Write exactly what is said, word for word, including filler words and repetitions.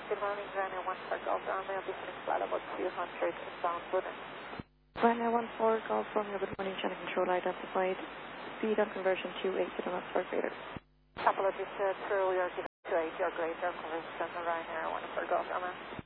Good morning, Ryanair one four Golf Romeo, business flight about two hundred inbound London. Ryanair one four Golf Romeo, good morning, channel control identified. Speed on conversion two eighty knots per greater. Apologies, uh, true, we are given two eighty or greater conversion from Ryanair one four Golf Romeo.